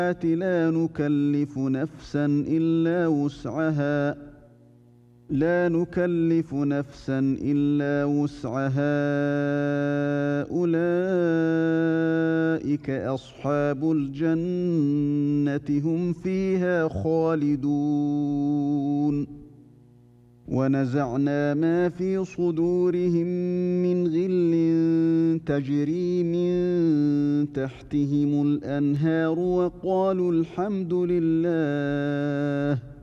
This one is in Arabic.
لا نكلف نفسا إلا وسعها أولئك أصحاب الجنة هم فيها خالدون ونزعنا ما في صدورهم من غل تجري من تحتهم الأنهار وقالوا